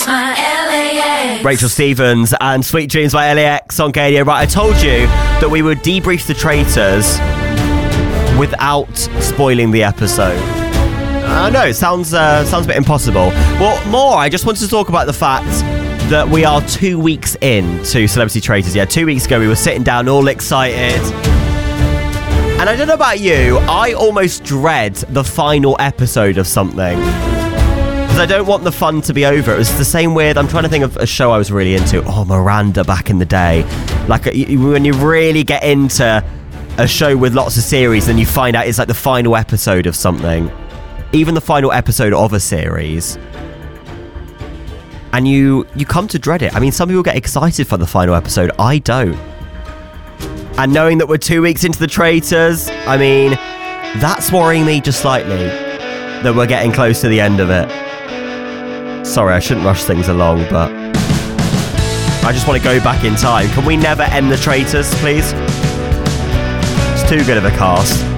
by LAX. Rachel Stevens and Sweet Dreams by LAX on Gadio. Right, I told you that we would debrief the traitors without spoiling the episode. I know, it sounds a bit impossible. Well, more, I just wanted to talk about the fact that we are 2 weeks in to Celebrity Traitors. Yeah, 2 weeks ago we were sitting down all excited. And I don't know about you, I almost dread the final episode of something. Because I don't want the fun to be over. It was the same with, I'm trying to think of a show I was really into. Oh, Miranda back in the day. Like when you really get into a show with lots of series and you find out it's like the final episode of something. Even the final episode of a series. And you come to dread it. I mean, some people get excited for the final episode. I don't. And knowing that we're 2 weeks into the Traitors, I mean, that's worrying me just slightly. That we're getting close to the end of it. Sorry, I shouldn't rush things along, but I just want to go back in time. Can we never end the Traitors, please? It's too good of a cast.